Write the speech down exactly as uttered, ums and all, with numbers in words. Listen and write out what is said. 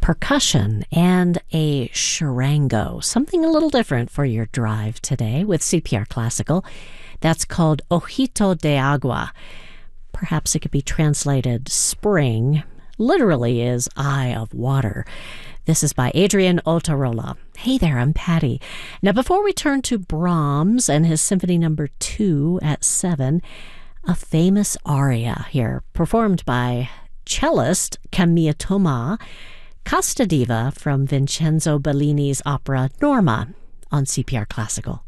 percussion, and a charango, something a little different for your drive today with C P R Classical. That's called Ojito de Agua. Perhaps it could be translated spring, literally is eye of water. This is by Adrian Otarola. Hey there, I'm Patty. Now, before we turn to Brahms and his Symphony Number Two at seven, a famous aria here, performed by cellist Camille Thomas, Casta Diva from Vincenzo Bellini's opera Norma on C P R Classical.